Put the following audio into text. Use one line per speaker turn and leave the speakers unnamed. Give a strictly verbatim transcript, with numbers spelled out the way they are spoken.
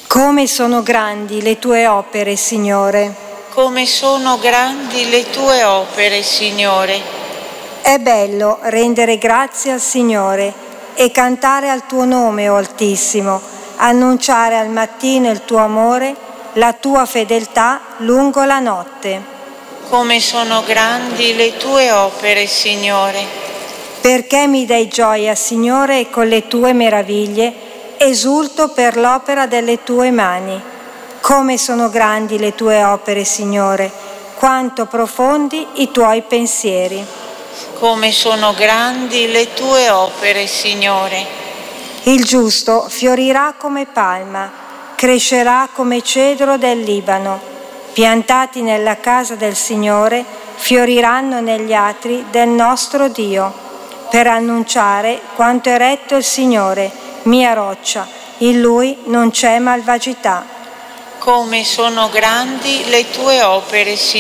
Come sono grandi le tue opere, Signore.
Come sono grandi le tue opere, Signore.
È bello rendere grazie al Signore e cantare al tuo nome, o Altissimo, annunciare al mattino il tuo amore, la tua fedeltà lungo la notte.
Come sono grandi le tue opere, Signore.
Perché mi dai gioia, Signore, e con le tue meraviglie esulto per l'opera delle tue mani. Come sono grandi le tue opere, Signore, quanto profondi i tuoi pensieri.
Come sono grandi le tue opere, Signore.
Il giusto fiorirà come palma, crescerà come cedro del Libano. Piantati nella casa del Signore, fioriranno negli atri del nostro Dio, per annunciare quanto è retto il Signore, mia roccia, in Lui non c'è malvagità.
Come sono grandi le tue opere, Signore.